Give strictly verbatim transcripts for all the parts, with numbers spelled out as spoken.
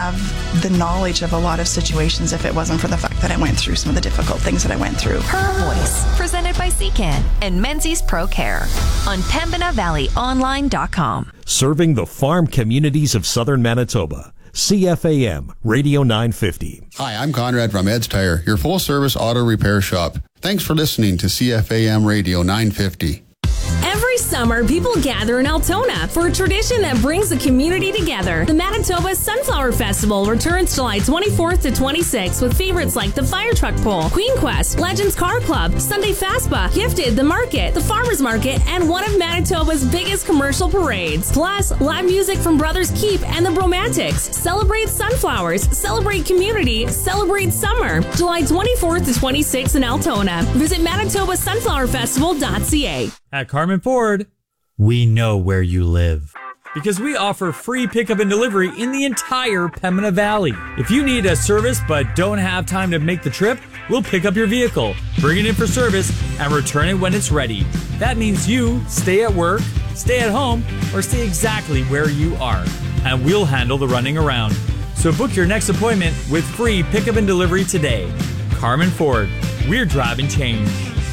have the knowledge of a lot of situations if it wasn't for the fact that I went through some of the difficult things that I went through. Her Voice, presented by C CAN and Menzies Pro Care on Pembina Valley Online dot com. Serving the farm communities of southern Manitoba. C F A M Radio nine fifty. Hi, I'm Conrad from Ed's Tire, your full-service auto repair shop. Thanks for listening to C F A M Radio nine fifty. Every summer, people gather in Altona for a tradition that brings the community together. The Manitoba Sunflower Festival returns July twenty-fourth to twenty-sixth with favorites like the Fire Truck Pull, Queen Quest, Legends Car Club, Sunday Fastba, Gifted, The Market, the Farmers Market, and one of Manitoba's biggest commercial parades. Plus, live music from Brothers Keep and the Bromantics. Celebrate sunflowers, celebrate community, celebrate summer. July twenty-fourth to twenty-sixth in Altona. Visit manitoba sunflower festival dot c a. At Carmen Ford, we know where you live because we offer free pickup and delivery in the entire Pembina Valley. If you need a service but don't have time to make the trip, we'll pick up your vehicle, bring it in for service, and return it when it's ready. That means you stay at work, stay at home, or stay exactly where you are, and we'll handle the running around. So book your next appointment with free pickup and delivery today. Carmen Ford, we're driving change.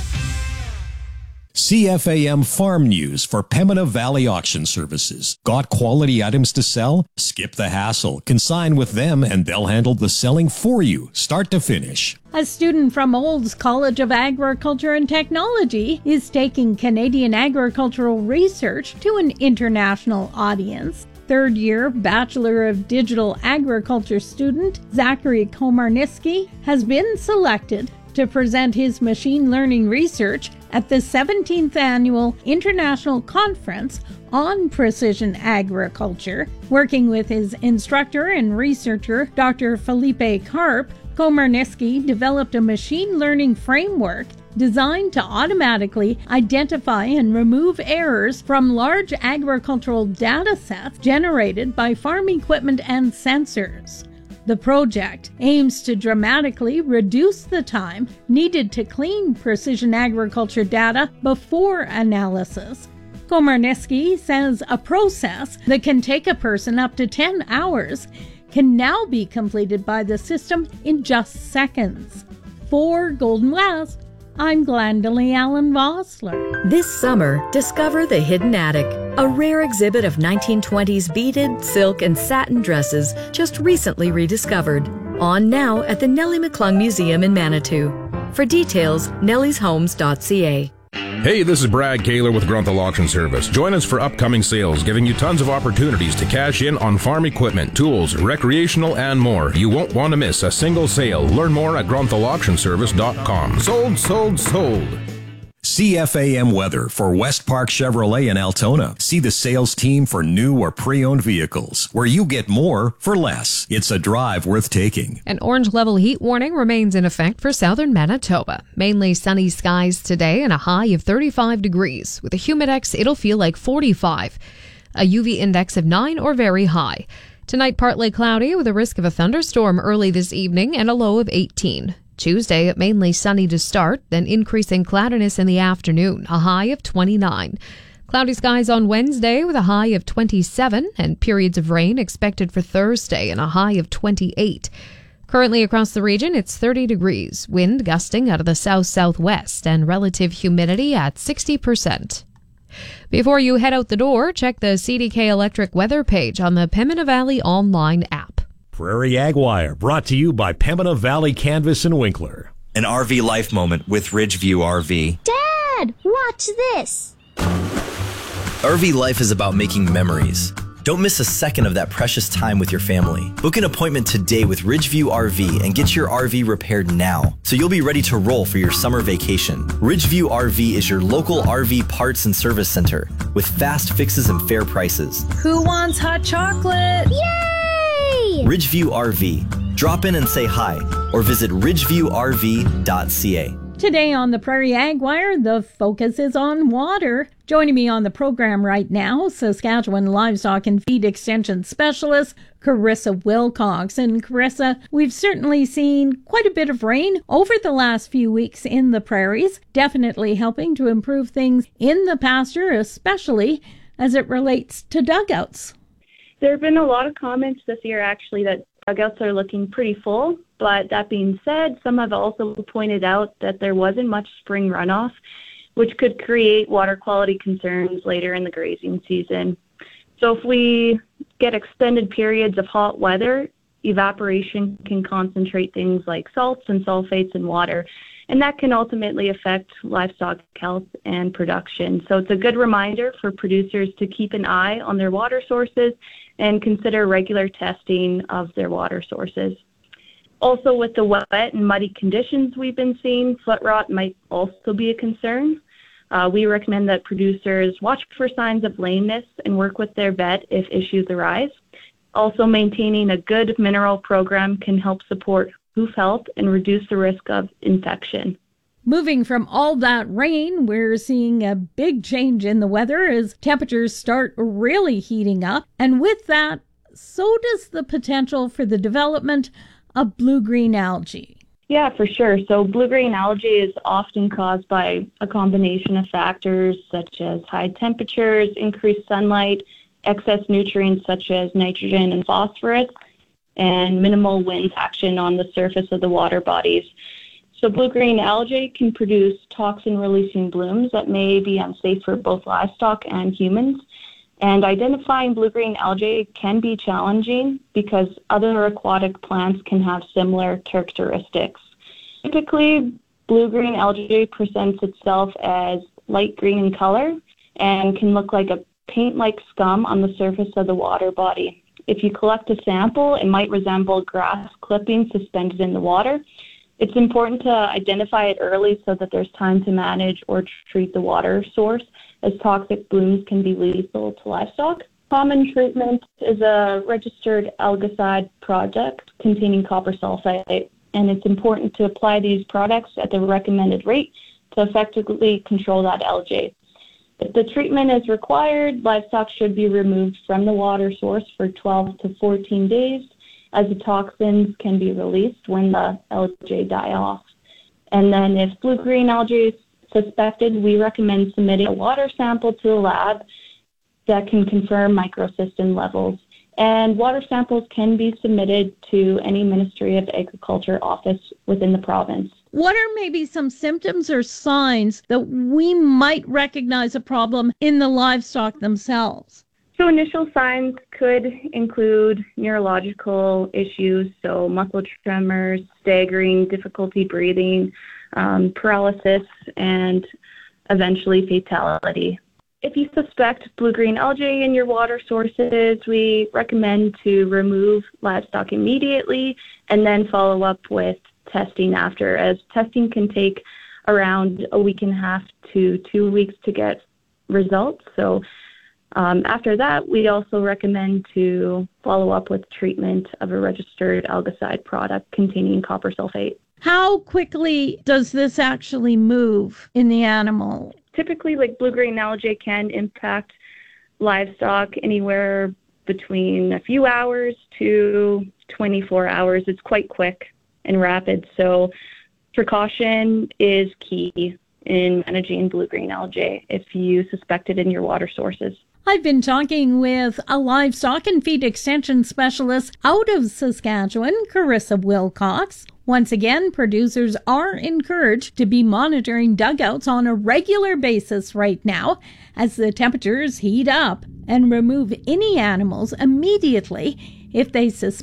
C F A M Farm News for Pembina Valley Auction Services. Got quality items to sell? Skip the hassle. Consign with them and they'll handle the selling for you, start to finish. A student from Olds College of Agriculture and Technology is taking Canadian agricultural research to an international audience. Third year Bachelor of Digital Agriculture student Zachary Komarniski has been selected to present his machine learning research at the seventeenth Annual International Conference on Precision Agriculture. Working with his instructor and researcher, Doctor Felipe Karp, Komarniski developed a machine learning framework designed to automatically identify and remove errors from large agricultural data sets generated by farm equipment and sensors. The project aims to dramatically reduce the time needed to clean precision agriculture data before analysis. Komarniski says a process that can take a person up to ten hours can now be completed by the system in just seconds. For Golden West, I'm Glendalee Allen Vossler. This summer, discover the Hidden Attic, a rare exhibit of nineteen twenties beaded, silk, and satin dresses just recently rediscovered. On now at the Nellie McClung Museum in Manitou. For details, nellies homes dot c a. Hey, this is Brad Kaler with Grunthal Auction Service. Join us for upcoming sales, giving you tons of opportunities to cash in on farm equipment, tools, recreational, and more. You won't want to miss a single sale. Learn more at grunthal auction service dot com. Sold, sold, sold. C F A M weather for West Park Chevrolet in Altona. See the sales team for new or pre-owned vehicles, where you get more for less. It's a drive worth taking. An orange level heat warning remains in effect for southern Manitoba. Mainly sunny skies today and a high of thirty-five degrees. With a humidex, it'll feel like forty-five. A U V index of nine or very high. Tonight, partly cloudy with a risk of a thunderstorm early this evening and a low of eighteen. Tuesday, mainly sunny to start, then increasing cloudiness in the afternoon, a high of twenty-nine. Cloudy skies on Wednesday with a high of twenty-seven, and periods of rain expected for Thursday and a high of twenty-eight. Currently across the region, it's thirty degrees, wind gusting out of the south-southwest, and relative humidity at sixty percent. Before you head out the door, check the C D K Electric weather page on the Pembina Valley online app. Prairie Ag Wire, brought to you by Pembina Valley Canvas and Winkler. An R V life moment with Ridgeview R V. Dad, watch this. R V life is about making memories. Don't miss a second of that precious time with your family. Book an appointment today with Ridgeview R V and get your R V repaired now, so you'll be ready to roll for your summer vacation. Ridgeview R V is your local R V parts and service center with fast fixes and fair prices. Who wants hot chocolate? Yay! Ridgeview R V. Drop in and say hi, or visit ridgeview r v dot c a. Today on the Prairie Ag Wire, the focus is on water. Joining me on the program right now, Saskatchewan Livestock and Feed Extension Specialist, Carissa Wilcox. And Carissa, we've certainly seen quite a bit of rain over the last few weeks in the prairies, definitely helping to improve things in the pasture, especially as it relates to dugouts. There have been a lot of comments this year, actually, that dugouts are looking pretty full, but that being said, some have also pointed out that there wasn't much spring runoff, which could create water quality concerns later in the grazing season. So if we get extended periods of hot weather, evaporation can concentrate things like salts and sulfates in water, and that can ultimately affect livestock health and production. So it's a good reminder for producers to keep an eye on their water sources and consider regular testing of their water sources. Also, with the wet and muddy conditions we've been seeing, foot rot might also be a concern. Uh, we recommend that producers watch for signs of lameness and work with their vet if issues arise. Also, maintaining a good mineral program can help support hoof health and reduce the risk of infection. Moving from all that rain, we're seeing a big change in the weather as temperatures start really heating up. And with that, so does the potential for the development of blue-green algae. Yeah, for sure. So blue-green algae is often caused by a combination of factors such as high temperatures, increased sunlight, excess nutrients such as nitrogen and phosphorus, and minimal wind action on the surface of the water bodies. So blue-green algae can produce toxin-releasing blooms that may be unsafe for both livestock and humans. And identifying blue-green algae can be challenging because other aquatic plants can have similar characteristics. Typically, blue-green algae presents itself as light green in color and can look like a paint-like scum on the surface of the water body. If you collect a sample, it might resemble grass clippings suspended in the water. It's important to identify it early so that there's time to manage or treat the water source, as toxic blooms can be lethal to livestock. Common treatment is a registered algicide product containing copper sulfate, and it's important to apply these products at the recommended rate to effectively control that algae. If the treatment is required, livestock should be removed from the water source for twelve to fourteen days, as the toxins can be released when the algae die off. And then if blue-green algae is suspected, we recommend submitting a water sample to a lab that can confirm microcystin levels. And water samples can be submitted to any Ministry of Agriculture office within the province. What are maybe some symptoms or signs that we might recognize a problem in the livestock themselves? So initial signs could include neurological issues, so muscle tremors, staggering, difficulty breathing, um, paralysis, and eventually fatality. If you suspect blue-green algae in your water sources, we recommend to remove livestock immediately and then follow up with testing after, as testing can take around a week and a half to two weeks to get results. So um, after that, we also recommend to follow up with treatment of a registered algicide product containing copper sulfate. How quickly does this actually move in the animal? Typically, like blue-green algae can impact livestock anywhere between a few hours to twenty-four hours. It's quite quick and rapid, so precaution is key in managing blue-green algae if you suspect it in your water sources. I've been talking with a livestock and feed extension specialist out of Saskatchewan, Carissa Wilcox. Once again, producers are encouraged to be monitoring dugouts on a regular basis right now as the temperatures heat up, and remove any animals immediately if they suspect